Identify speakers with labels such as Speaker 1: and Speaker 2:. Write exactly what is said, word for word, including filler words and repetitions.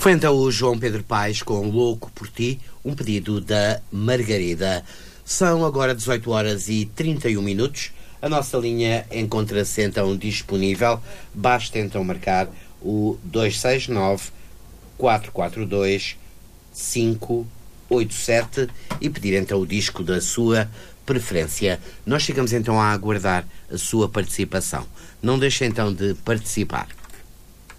Speaker 1: Foi então o João Pedro Paes com Louco por Ti, um pedido da Margarida. São agora dezoito horas e trinta e um minutos. A nossa linha encontra-se então disponível. Basta então marcar o dois seis nove, quatro quatro dois, cinco oito sete e pedir então o disco da sua preferência. Nós ficamos então a aguardar a sua participação. Não deixe então de participar.